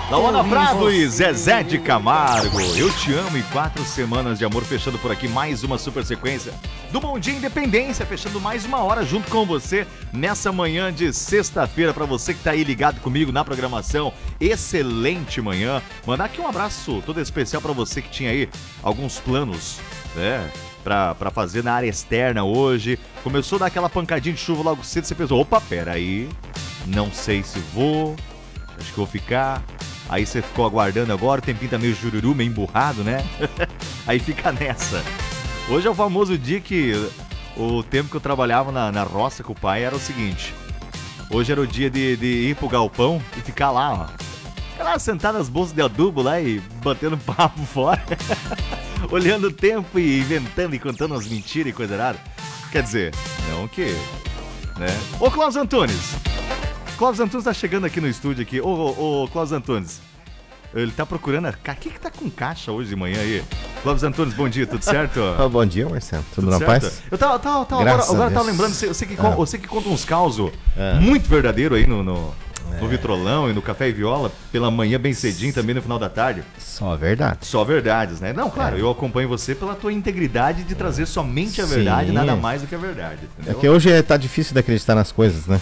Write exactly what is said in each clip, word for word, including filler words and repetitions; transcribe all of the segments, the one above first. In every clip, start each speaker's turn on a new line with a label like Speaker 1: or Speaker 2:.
Speaker 1: Laona Prado e Zezé de Camargo. Eu te amo e quatro semanas de amor, fechando por aqui mais uma super sequência do Bom Dia Independência, fechando mais uma hora junto com você nessa manhã de sexta-feira. Pra você que tá aí ligado comigo na programação, excelente manhã. Mandar aqui um abraço todo especial pra você que tinha aí alguns planos, né, pra, pra fazer na área externa hoje. Começou a dar aquela pancadinha de chuva logo cedo, você pensou, opa, peraí, não sei se vou, acho que vou ficar. Aí você ficou aguardando agora, o tempinho tá meio jururu, meio emburrado, né? Aí fica nessa. Hoje é o famoso dia que o tempo que eu trabalhava na, na roça com o pai era o seguinte. Hoje era o dia de, de ir pro galpão e ficar lá, ó. Ficar lá sentado nas bolsas de adubo lá e batendo papo fora. Olhando o tempo e inventando e contando umas mentiras e coisa errada. Quer dizer, não que... né? Ô, Cláudio Antunes! Cláudio Antunes tá chegando aqui no estúdio aqui. Ô, ô, ô, Cláudio Antunes, ele tá procurando... O que que tá com caixa hoje de manhã aí? Cláudio Antunes, bom dia, tudo certo?
Speaker 2: Oh, bom dia, Marcelo. Tudo, tudo na certo? Paz?
Speaker 1: Eu tava, tava, tava agora, agora eu tava lembrando, eu sei que, ah. eu sei que conta uns causos ah. muito verdadeiros aí no, no, é. no Vitrolão e no Café e Viola, pela manhã bem cedinho, também no final da tarde.
Speaker 2: Só verdade.
Speaker 1: Só verdades, né? Não, claro, é. eu acompanho você pela tua integridade de trazer somente a Sim. verdade, nada mais do que a verdade. Entendeu?
Speaker 2: É que hoje tá difícil de acreditar nas coisas, né?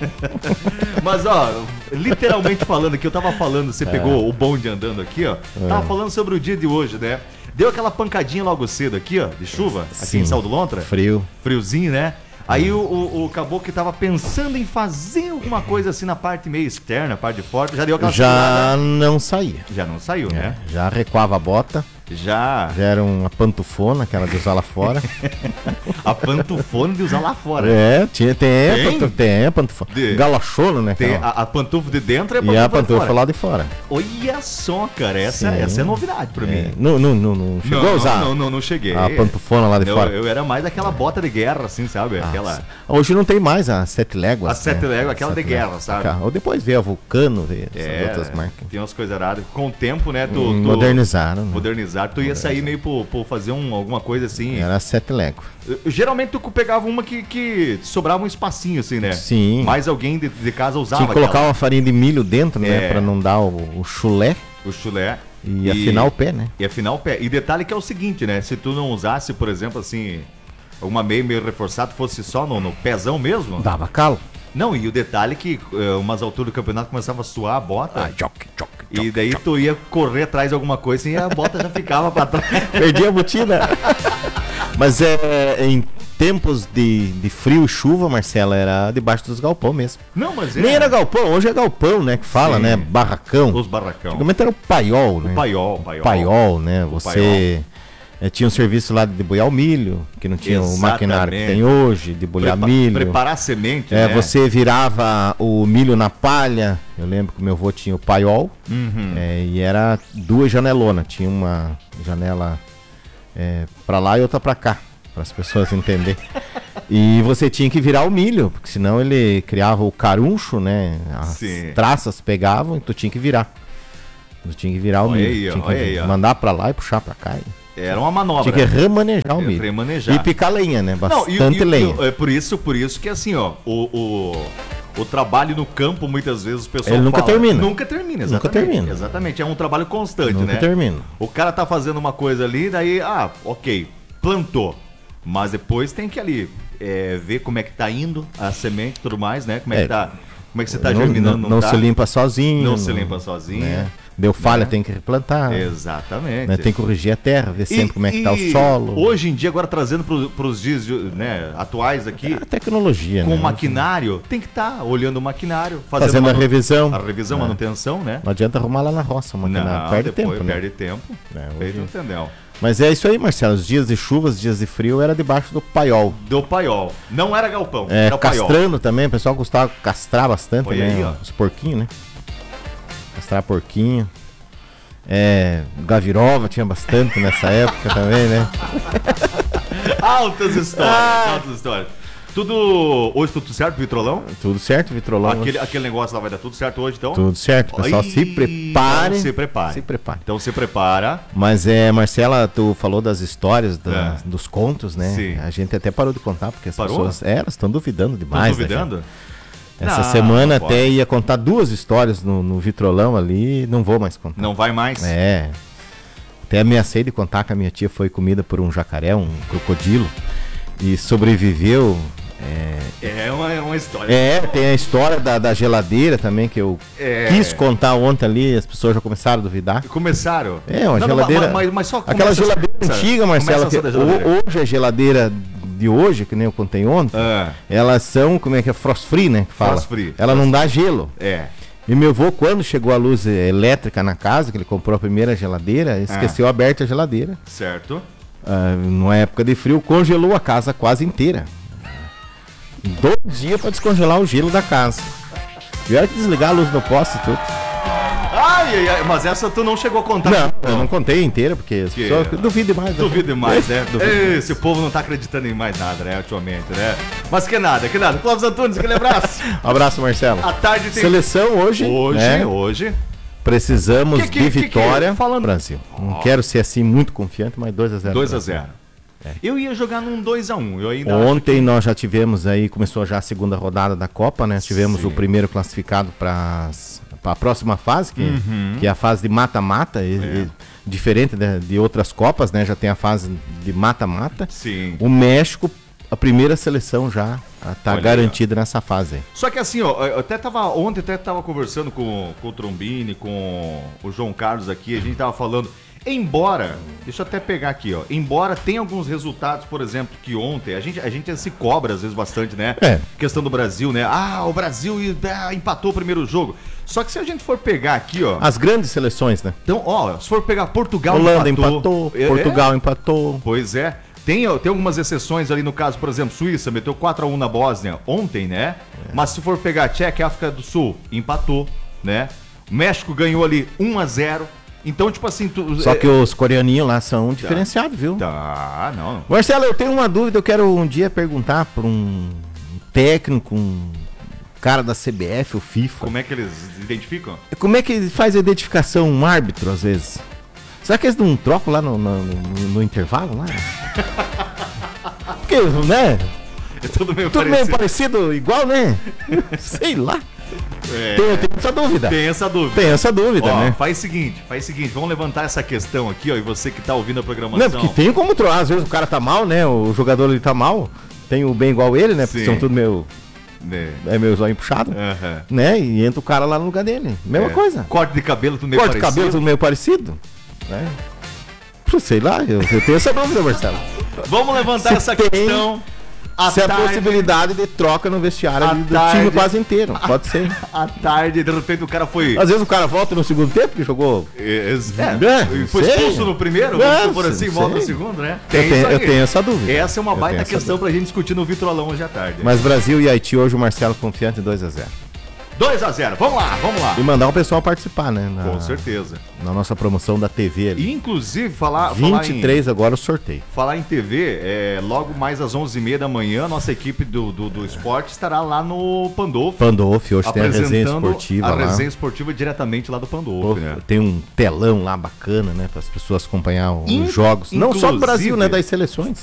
Speaker 1: Mas, ó, literalmente falando aqui, eu tava falando, você é. pegou o bonde andando aqui, ó, é. tava falando sobre o dia de hoje, né? Deu aquela pancadinha logo cedo aqui, ó, de chuva, aqui Sim. em Sal do Lontra.
Speaker 2: Frio.
Speaker 1: Friozinho, né? Aí o, o, o caboclo tava pensando em fazer alguma coisa assim na parte meio externa, parte de fora, já deu aquela
Speaker 2: Já
Speaker 1: segurada.
Speaker 2: não saía.
Speaker 1: Já não saiu,
Speaker 2: é,
Speaker 1: né?
Speaker 2: Já recuava a bota.
Speaker 1: Já.
Speaker 2: Já era uma pantufona, aquela de usar lá fora.
Speaker 1: A pantufona de usar lá fora.
Speaker 2: É, tinha, tem, tem? Pantu, tem a pantufona. De... Galochona, né?
Speaker 1: Tem a, a pantufa de dentro e a pantufa,
Speaker 2: e a pantufa
Speaker 1: de fora.
Speaker 2: lá de fora.
Speaker 1: Olha só, cara, essa, essa é novidade pra é. mim.
Speaker 2: Não, não, não, não chegou
Speaker 1: não,
Speaker 2: a usar?
Speaker 1: Não, não, não cheguei.
Speaker 2: A pantufona lá de
Speaker 1: eu,
Speaker 2: fora.
Speaker 1: Eu era mais aquela bota de guerra, assim, sabe? Ah, aquela...
Speaker 2: Hoje não tem mais a sete léguas.
Speaker 1: A sete
Speaker 2: né?
Speaker 1: léguas, aquela
Speaker 2: sete
Speaker 1: de guerra, sabe?
Speaker 2: Ou depois veio a Vulcano, veio
Speaker 1: é,
Speaker 2: essas outras marcas.
Speaker 1: Tem umas coisas erradas. Com o tempo, né? Tu,
Speaker 2: hum,
Speaker 1: tu...
Speaker 2: Modernizaram. Né?
Speaker 1: Modernizaram. Tu ia Modernizaram. sair meio por, por fazer um, alguma coisa assim.
Speaker 2: Era sete léguas.
Speaker 1: Geralmente tu pegava uma que, que sobrava um espacinho, assim, né?
Speaker 2: Sim.
Speaker 1: Mais alguém de, de casa usava.
Speaker 2: Tinha que colocar
Speaker 1: aquela.
Speaker 2: uma farinha de milho dentro, né?
Speaker 1: É.
Speaker 2: Pra não dar o, o chulé.
Speaker 1: O chulé.
Speaker 2: E, e afinar o pé, né?
Speaker 1: E afinar o pé. E detalhe que é o seguinte, né? Se tu não usasse, por exemplo, assim, uma meia meio reforçada, fosse só no, no pezão mesmo.
Speaker 2: Dava calo.
Speaker 1: Não, e o detalhe é que uh, umas alturas do campeonato começava a suar a bota.
Speaker 2: Ah, jock, jock,
Speaker 1: e
Speaker 2: jock,
Speaker 1: daí
Speaker 2: jock.
Speaker 1: tu ia correr atrás de alguma coisa assim, e a bota já ficava pra trás.
Speaker 2: Perdia a botina. Mas é, em tempos de, de frio e chuva, Marcelo, era debaixo dos galpão mesmo.
Speaker 1: Não, mas é.
Speaker 2: Nem era galpão, hoje é galpão, né? Que fala, Sim. né? Barracão.
Speaker 1: Os barracão.
Speaker 2: Antigamente era o paiol, né?
Speaker 1: O paiol, paiol.
Speaker 2: Paiol, né? Você...
Speaker 1: Paiol.
Speaker 2: É, tinha um serviço lá de debulhar o milho, que não tinha Exatamente. o maquinário que tem hoje, debulhar
Speaker 1: Prepa-
Speaker 2: milho.
Speaker 1: Preparar a semente,
Speaker 2: é,
Speaker 1: né?
Speaker 2: Você virava o milho na palha. Eu lembro que meu avô tinha o paiol,
Speaker 1: uhum.
Speaker 2: é, e era duas janelonas. Tinha uma janela é, pra lá e outra pra cá, para as pessoas entenderem. E você tinha que virar o milho, porque senão ele criava o caruncho, né? As
Speaker 1: Sim.
Speaker 2: traças pegavam e tu tinha que virar. Tu tinha que virar o
Speaker 1: olha
Speaker 2: milho.
Speaker 1: Aí,
Speaker 2: tinha que
Speaker 1: aí,
Speaker 2: mandar pra lá e puxar pra cá. E...
Speaker 1: Era uma manobra.
Speaker 2: Tinha que remanejar o milho.
Speaker 1: Remanejar.
Speaker 2: E picar lenha, né? Bastante
Speaker 1: Não, e, e,
Speaker 2: lenha.
Speaker 1: E, é por isso, por isso que assim, ó, o, o, o trabalho no campo, muitas vezes o pessoal
Speaker 2: Ele nunca
Speaker 1: fala,
Speaker 2: termina.
Speaker 1: Nunca termina, exatamente.
Speaker 2: Nunca termina.
Speaker 1: Exatamente, é um trabalho constante,
Speaker 2: nunca
Speaker 1: né?
Speaker 2: Nunca termina.
Speaker 1: O cara tá fazendo uma coisa ali, daí, ah, ok, plantou. Mas depois tem que ali é, ver como é que tá indo a semente e tudo mais, né? Como é, é que tá, como é que você tá
Speaker 2: não,
Speaker 1: germinando,
Speaker 2: não,
Speaker 1: não,
Speaker 2: não
Speaker 1: tá?
Speaker 2: se limpa sozinho.
Speaker 1: Não,
Speaker 2: não
Speaker 1: se limpa sozinho.
Speaker 2: Né? Deu falha,
Speaker 1: né?
Speaker 2: Tem que replantar.
Speaker 1: Exatamente.
Speaker 2: Né? Tem que corrigir a terra, ver sempre
Speaker 1: e,
Speaker 2: como é que tá o solo.
Speaker 1: Hoje em dia, agora trazendo para os dias né, atuais aqui,
Speaker 2: é a tecnologia,
Speaker 1: com
Speaker 2: né?
Speaker 1: o maquinário, tem que estar tá olhando o maquinário, fazendo,
Speaker 2: fazendo
Speaker 1: manu...
Speaker 2: a revisão.
Speaker 1: A revisão,
Speaker 2: é.
Speaker 1: manutenção, né?
Speaker 2: Não adianta arrumar lá na roça, o maquinário.
Speaker 1: Não,
Speaker 2: perde
Speaker 1: depois
Speaker 2: tempo,
Speaker 1: perde
Speaker 2: né?
Speaker 1: tempo.
Speaker 2: É,
Speaker 1: Feito
Speaker 2: hoje...
Speaker 1: entendeu?
Speaker 2: Mas é isso aí, Marcelo. Os dias de chuva, os dias de frio era debaixo do paiol.
Speaker 1: Do paiol. Não era galpão,
Speaker 2: é,
Speaker 1: era paiol.
Speaker 2: Castrando também, o pessoal gostava de castrar bastante,
Speaker 1: Olha
Speaker 2: né?
Speaker 1: aí, ó.
Speaker 2: Os porquinhos, né? Castrar porquinho. É, Gavirova tinha bastante nessa época também, né?
Speaker 1: Altas histórias, ah. altas histórias. Tudo. Hoje tudo certo, Vitrolão?
Speaker 2: Tudo certo, Vitrolão.
Speaker 1: Aquele, aquele negócio lá vai dar tudo certo hoje, então?
Speaker 2: Tudo certo, pessoal. Ai, se prepare.
Speaker 1: Então se prepare.
Speaker 2: Se prepare.
Speaker 1: Então se prepara.
Speaker 2: Mas é, Marcela, tu falou das histórias, da, é. dos contos, né?
Speaker 1: Sim.
Speaker 2: A gente até parou de contar, porque as
Speaker 1: Parou?
Speaker 2: pessoas. É, elas estão duvidando demais.
Speaker 1: Estão duvidando?
Speaker 2: Essa
Speaker 1: Não,
Speaker 2: semana
Speaker 1: não
Speaker 2: até
Speaker 1: pode.
Speaker 2: ia contar duas histórias no, no Vitrolão ali, não vou mais contar.
Speaker 1: Não vai mais?
Speaker 2: É. Até ameacei de contar que a minha tia foi comida por um jacaré, um crocodilo, e sobreviveu. É,
Speaker 1: É uma, é uma história.
Speaker 2: é tem a história da, da geladeira também, que eu
Speaker 1: É.
Speaker 2: quis contar ontem ali, as pessoas já começaram a duvidar.
Speaker 1: Começaram?
Speaker 2: É, uma
Speaker 1: Não, não,
Speaker 2: geladeira.
Speaker 1: mas, mas só
Speaker 2: aquela
Speaker 1: começa-
Speaker 2: geladeira
Speaker 1: começa-
Speaker 2: antiga, Marcelo,
Speaker 1: começa
Speaker 2: que
Speaker 1: essa da geladeira.
Speaker 2: ho- hoje a geladeira de hoje, que nem eu contei ontem,
Speaker 1: Ah,
Speaker 2: elas são, como é que é? Frost free, né? Que fala.
Speaker 1: Frost free.
Speaker 2: Ela não dá gelo.
Speaker 1: é.
Speaker 2: E meu avô, quando chegou a luz elétrica na casa, que ele comprou a primeira geladeira, esqueceu aberta a geladeira.
Speaker 1: Certo.
Speaker 2: Ah, numa época de frio, congelou a casa quase inteira. Dois dias para descongelar o gelo da casa. Tiveram que desligar a luz no poste e tudo.
Speaker 1: Ai, ai, ai, mas essa tu não chegou a contar.
Speaker 2: Não, eu não contei inteira, porque as
Speaker 1: Que-
Speaker 2: pessoas duvidem mais. né?
Speaker 1: Duvido demais, né?
Speaker 2: Duvido
Speaker 1: Ei, Esse povo não tá acreditando em mais nada, né, ultimamente, né? Mas que nada, que nada. Clóvis Antunes, aquele abraço.
Speaker 2: Um abraço, Marcelo.
Speaker 1: À tarde tem...
Speaker 2: Seleção hoje.
Speaker 1: Hoje,
Speaker 2: né?
Speaker 1: hoje.
Speaker 2: Precisamos
Speaker 1: Que- que-
Speaker 2: de
Speaker 1: que- que-
Speaker 2: vitória.
Speaker 1: falando-
Speaker 2: Brasil. Não quero ser assim muito confiante, mas dois a zero.
Speaker 1: dois a zero. Eu ia jogar num dois a um. Eu ainda
Speaker 2: Ontem nós já tivemos aí, começou já a segunda rodada da Copa, né? Tivemos
Speaker 1: Sim.
Speaker 2: o primeiro classificado para a próxima fase, que,
Speaker 1: Uhum.
Speaker 2: que é a fase de mata-mata, e- e diferente de, de outras Copas, né? Já tem a fase de mata-mata.
Speaker 1: acho... Sim.
Speaker 2: O México, a primeira seleção já está
Speaker 1: Olha aí,
Speaker 2: garantida nessa fase aí.
Speaker 1: Só que assim, ó, eu até tava, ontem até tava conversando com, com o Trombini, com o João Carlos aqui, a gente tava falando, embora, deixa eu até pegar aqui, ó, embora tenha alguns resultados, por exemplo, que ontem, a gente, a gente se cobra às vezes bastante, né?
Speaker 2: É.
Speaker 1: Questão do Brasil, né? Ah, o Brasil e- ah, empatou o primeiro jogo. Só que se a gente for pegar aqui, ó,
Speaker 2: As grandes seleções, né?
Speaker 1: então, ó, se for pegar Portugal
Speaker 2: Holanda empatou,
Speaker 1: É,
Speaker 2: Portugal
Speaker 1: é,
Speaker 2: empatou.
Speaker 1: Pois é. Tem, tem algumas exceções ali no caso, por exemplo, Suíça meteu quatro a um na Bósnia ontem, né? Mas se for pegar Tchequia e África do Sul, empatou, né? O México ganhou ali um a zero. Então, tipo assim, tu,
Speaker 2: Só
Speaker 1: é-
Speaker 2: que os coreaninhos lá são diferenciados, viu?
Speaker 1: Tá, não.
Speaker 2: Marcelo, eu tenho uma dúvida, eu quero um dia perguntar para um técnico, um cara da C B F, o FIFA.
Speaker 1: Como é que eles identificam?
Speaker 2: Como é que faz a identificação um árbitro, às vezes? Será que eles não trocam lá no, no, no- no intervalo? Lá? Porque, né?
Speaker 1: É tudo meio
Speaker 2: Tudo
Speaker 1: parecido.
Speaker 2: meio parecido, igual, né? Sei lá.
Speaker 1: É,
Speaker 2: Tem, eu tenho essa dúvida.
Speaker 1: tem essa dúvida.
Speaker 2: Tem essa dúvida,
Speaker 1: Ó,
Speaker 2: né?
Speaker 1: faz o seguinte, faz o seguinte, vamos levantar essa questão aqui, ó, e você que tá ouvindo a programação.
Speaker 2: Não, porque tem como trocar. Às vezes o cara tá mal, né? O jogador ele tá mal. Tem o bem igual ele, né? Porque
Speaker 1: Sim.
Speaker 2: são tudo meio.
Speaker 1: É.
Speaker 2: É meio zóio puxado.
Speaker 1: Aham.
Speaker 2: Né? E entra o cara lá no lugar dele. Mesma
Speaker 1: É.
Speaker 2: coisa.
Speaker 1: Corte de cabelo, tudo meio
Speaker 2: Corte de
Speaker 1: parecido.
Speaker 2: cabelo tudo meio parecido. Né? Pô, sei lá, eu, eu tenho essa dúvida, Marcelo.
Speaker 1: Vamos levantar
Speaker 2: Se
Speaker 1: essa
Speaker 2: tem-
Speaker 1: questão. À
Speaker 2: Se a
Speaker 1: tarde,
Speaker 2: possibilidade de troca no vestiário
Speaker 1: À
Speaker 2: do
Speaker 1: tarde.
Speaker 2: time quase inteiro. Pode ser.
Speaker 1: à tarde, de repente o cara foi.
Speaker 2: Às vezes o cara volta no segundo tempo que jogou.
Speaker 1: É,
Speaker 2: É,
Speaker 1: e foi
Speaker 2: sei.
Speaker 1: expulso no primeiro,
Speaker 2: É,
Speaker 1: vamos por assim,
Speaker 2: sei.
Speaker 1: volta no segundo, né?
Speaker 2: Eu
Speaker 1: isso
Speaker 2: tenho, eu
Speaker 1: aí.
Speaker 2: tenho essa dúvida.
Speaker 1: Essa é uma
Speaker 2: Eu
Speaker 1: baita
Speaker 2: tenho essa
Speaker 1: questão pra gente discutir no Vitrolão hoje à tarde.
Speaker 2: Mas Brasil e Haiti hoje o Marcelo confiante dois a zero.
Speaker 1: dois a zero, vamos lá, vamos lá.
Speaker 2: E mandar o pessoal participar, né? Na,
Speaker 1: Com certeza.
Speaker 2: Na nossa promoção da T V ali.
Speaker 1: E, inclusive, falar, falar,
Speaker 2: vinte e
Speaker 1: em,
Speaker 2: três agora o sorteio.
Speaker 1: falar em T V, é, logo mais às onze e meia da manhã, a nossa equipe do, do, do esporte estará lá no Pandolfo.
Speaker 2: Pandolf, hoje tem a resenha esportiva
Speaker 1: a
Speaker 2: lá.
Speaker 1: resenha esportiva diretamente lá do Pandolfo,
Speaker 2: Pô,
Speaker 1: né?
Speaker 2: Tem um telão lá bacana, né? Para as pessoas acompanhar os jogos. Não só do Brasil, né? Das seleções.